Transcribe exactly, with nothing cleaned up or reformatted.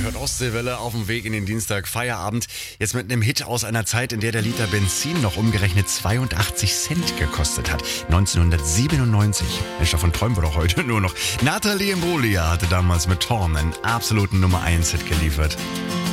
hört Ostseewelle auf dem Weg in den Dienstag Feierabend. Jetzt mit einem Hit aus einer Zeit, in der der Liter Benzin noch umgerechnet zweiundachtzig Cent gekostet hat. neunzehnhundertsiebenundneunzig. Mensch, davon träumen wir doch heute nur noch. Nathalie Imbruglia hatte damals mit Torn einen absoluten Nummer eins Hit geliefert.